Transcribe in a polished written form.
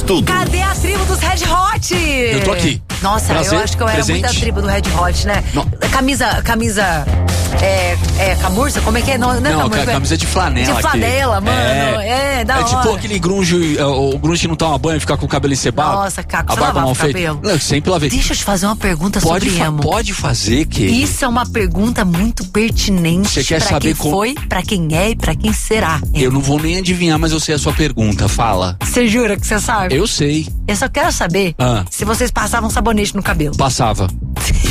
tudo. Cadê a tribo dos Red Hot? Eu tô aqui. Nossa, Prazer, eu acho que eu era presente. muito da tribo do Red Hot, né? Camisa camurça? Como é que é? Não, camisa de flanela. De flanela, mano. Da hora. Tipo aquele grunge, o grunge que não toma banho e fica com o cabelo encebado. Nossa, Caco, a você barba lavava mal o feita. cabelo? Não, sempre lavei. Deixa eu te fazer uma pergunta sobre emo. Pode fazer, querido. Isso é uma pergunta muito pertinente. Você quer pra saber quem como... foi, pra quem é e pra quem será. Eu não vou nem adivinhar, mas eu sei a sua pergunta. Fala. Você jura que você sabe? Eu sei. Eu só quero saber se vocês passavam sabonete no cabelo. Passava.